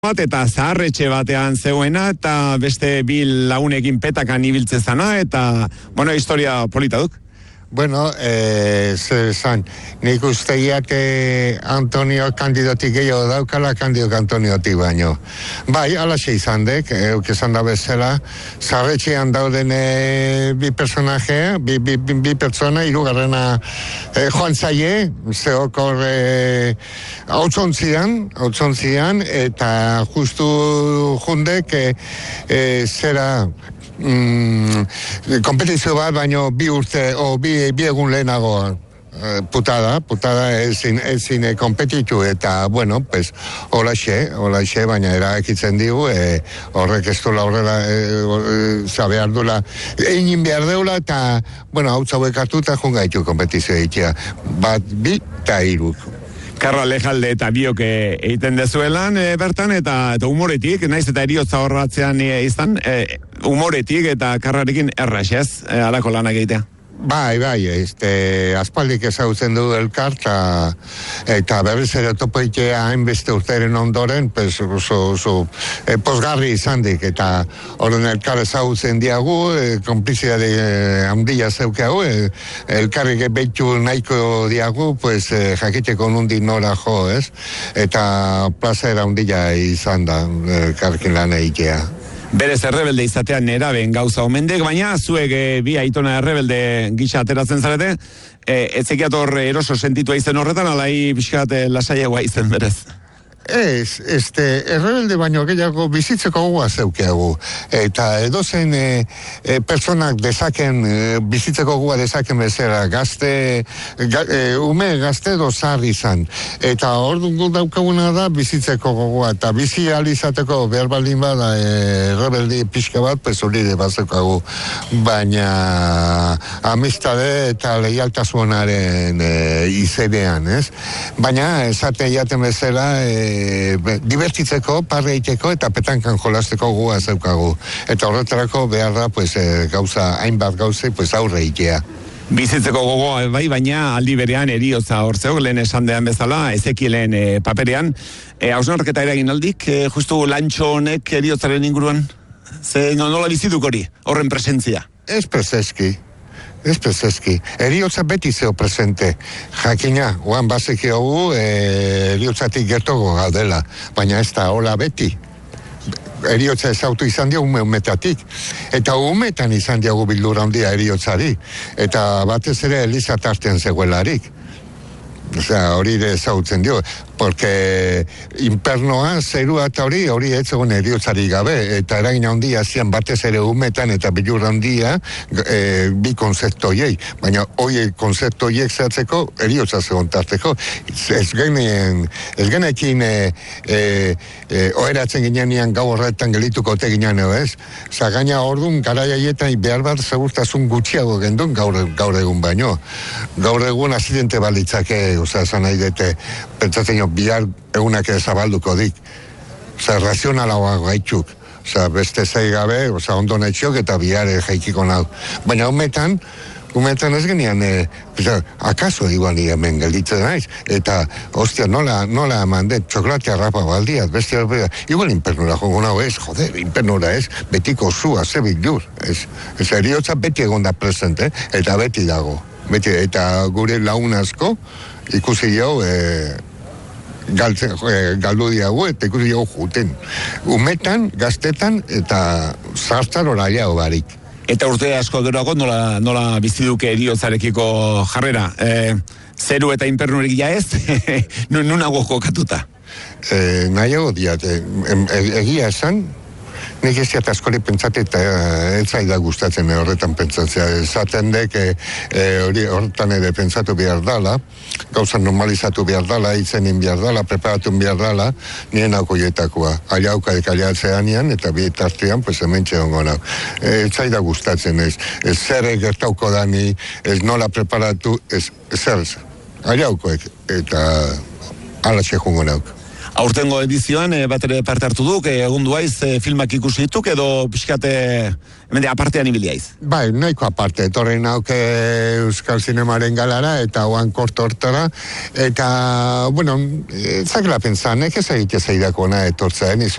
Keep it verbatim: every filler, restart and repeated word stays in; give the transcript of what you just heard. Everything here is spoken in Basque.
bat eta zaharretxe batean zegoena eta beste bil lagunekin petakan ibiltzezana eta, bueno, historia polita duk. Bueno, eh, zer esan, nik usteiak eh, Antonio kandidatik gehiago daukala kandidatik Antoniotik baino. Bai, alaxe izan dek, euk esan da bezala, zarretxean dauden eh, bi personaje, bi, bi, bi, bi pertsona, irugarrena eh, joan zaie, zeokor eh, hautsontzian, hautsontzian, eta justu jundek eh, eh, zera... Mm, kompetizio bat, baino bi urte, o bi, bi egun lehenago eh, putada, putada ezin, ezin eh, kompetitu, eta, bueno, pues, holaxe, holaxe, baina erakitzen digu, eh, horrek ez dula horrela, eh, zabe ardula, egin behar deula, eta, bueno, hau zauek hartu eta jungaitu kompetizio egitea, bat, bi, eta hiru. Karra Lejalde eta biok egiten dezuelan e, bertan, eta, eta humoretik, naiz eta eriotza horratzean e, izan, e, humoretik eta karrarekin erraxez, e, alako lanak egitea. Bai, bai, este, aspaldik ezagutzen du elkar, ta, eta berriz ere topoitea hainbeste urteren ondoren, pues, oso, oso e, posgarri izan dik, eta horren elkar ezagutzen diagu, e, konplizidade e, handia zeukeagu, e, elkarrik behitu nahiko diagu, pues, e, jakiteko nundi nora jo, ez? Eta plazera handia izan da, elkarrekin lan egitea. Berez errebelde izatean neraben gauza omendek, baina zuek e, bi aitona errebelde gisa ateratzen zarete, e, etzekiat hor eroso sentitua izen horretan, alai pixkat e, lasaiagoa izen berez. Ez, este, errebelde baino gehiago bizitzeko gogoa zeukeagu. Eta edozen e, e, personak dezaken, e, bizitzeko gogoa dezaken bezala, gazte, ga, e, ume gazte dozar izan. Eta hor dugu daukaguna da bizitzeko gogoa. Eta bizi alizateko behar baldin bada e, errebelde pixka bat, pues hori de bazeukagu. Baina amistade eta leialtasunaren e, izenean, ez? Baina esaten jaten bezala, e, divertitzeko, parreiteko eta petankan jolasteko gogoa zeukagu. Eta horretarako behar da, pues, e, gauza, hainbat gauze, pues, aurre itea. Bizitzeko gogoa bai, baina aldi berean eriotza hor zeok, lehen esan dean bezala, Ezekielen e, paperean. E, hausnarketa eragin aldik, e, justu lantxo honek eriotzaren inguruan? Ze nola biziduk hori, horren presentzia? Ez prezeski. Ez prezeski. Eriotza beti zeo presente. Jakina, oan bazeki hau, e, eriotzatik gertogo gaudela. Baina ez da hola beti. Eriotza ezautu izan diogu ume umetatik. Eta umetan izan diogu bildura handia eriotzari. Eta batez ere Eliza tartean zegoelarik. Osea, hori ere ezautzen dio. Porque inpernoa, zerua eta hori, hori ez egon eriotzari gabe, eta eragin handia zian batez ere umetan eta bilur handia e, bi konzeptu hoiei. Baina hoi konzeptu hoiek zehatzeko eriotza zegoen tarteko. Ez genien, ez genekin e, e, e, oheratzen ginean gau horretan gelituko te ginean, ez? Osa, gaina orduan garaiaietan behar bat segurtasun gutxiago gendun gaur, gaur egun baino. Gaur egun azidente balitzake, osa, esan nahi dute, pentsatzen jo, bihar egunak zabalduko dik. Osa, razionalagoa gaitzuk. Osa, beste zei gabe, osa, ondo nahitzok eta bihar jaikiko nau. Baina umetan, umetan ez genian, e, osa, akaso igual ni hemen gelditzen naiz. Eta, ostia, nola, nola eman dut, txokolatea rapa baldiat, beste, igual impernura jogo nau ez, joder, impernura ez, betiko zua, ze bildur. Ez, ez eriotza beti egon da presente, eta beti dago. Beti, eta gure laun asko, ikusi jau, e, Galtzen, eh, galdu diagu eta ikusi jau juten. Umetan, gaztetan eta zartzar horaiago barik. Eta urte asko geroago nola, nola biziduke eriotzarekiko jarrera? E, zeru eta inpernurik ja ez? Nunago jokatuta? E, nahiago diat, e, e, egia esan, nik ez diat askori pentsate eta ez zaida gustatzen horretan pentsatzea. Esaten dek hori horretan ere pentsatu behar dala, gauza normalizatu behar dala, izenin behar dala, preparatu behar dala, nien aukoietakoa. Aliauka ekaliatzean ean, eta bi tartean, pues hemen txegongo nau. Ez zaida gustatzen ez. Ez zer gertauko dani, ez nola preparatu, ez zer. Aliaukoek, eta ala txegongo nauk. aurtengo edizioan e, bat ere parte hartu duk, egun duaiz e, filmak ikusi dituk, edo pixkate, hemen apartean ibiliaiz. Bai, nahiko aparte, etorri nauke Euskal Zinemaren galara, eta oan korto hortara, eta, bueno, zakela pensan, nek ez egite zeidako na etortzen,